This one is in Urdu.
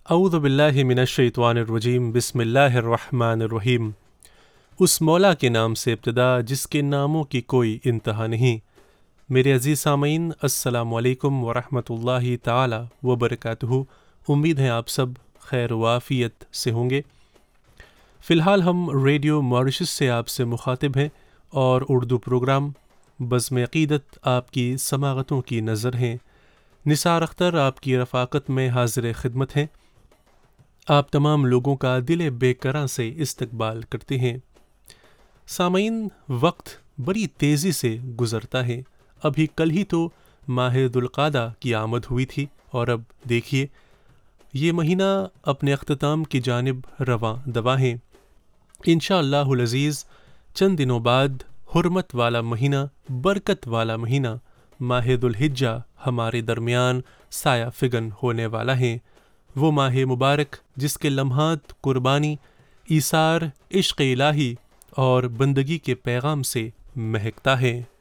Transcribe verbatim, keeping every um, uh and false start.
اعوذ باللہ من الشیطان الرجیم، بسم اللہ الرحمن الرحیم۔ اس مولا کے نام سے ابتدا جس کے ناموں کی کوئی انتہا نہیں۔ میرے عزیز سامعین، السلام علیکم ورحمۃ اللہ تعالی وبرکاتہ۔ امید ہے آپ سب خیر و عافیت سے ہوں گے۔ فی الحال ہم ریڈیو ماریشس سے آپ سے مخاطب ہیں اور اردو پروگرام بزم عقیدت آپ کی سماعتوں کی نظر ہیں۔ نثار اختر آپ کی رفاقت میں حاضر خدمت ہیں۔ آپ تمام لوگوں کا دل بے کراں سے استقبال کرتے ہیں۔ سامعین، وقت بڑی تیزی سے گزرتا ہے۔ ابھی کل ہی تو ماہ ذوالقعدہ کی آمد ہوئی تھی اور اب دیکھیے یہ مہینہ اپنے اختتام کی جانب رواں دواں ہے۔ انشاءاللہ العزیز چند دنوں بعد حرمت والا مہینہ، برکت والا مہینہ ماہ ذوالحجہ ہمارے درمیان سایہ فگن ہونے والا ہے۔ وہ ماہ مبارک جس کے لمحات قربانی، ایثار، عشق الہی اور بندگی کے پیغام سے مہکتا ہے۔